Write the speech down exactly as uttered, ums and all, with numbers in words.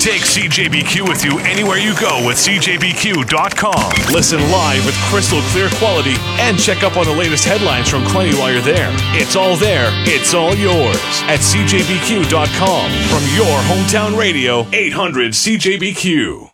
Take C J B Q with you anywhere you go with C J B Q dot com. Listen live with crystal clear quality and check up on the latest headlines from Quinte while you're there. It's all there. It's all yours at C J B Q dot com. From your hometown radio, eight hundred C J B Q.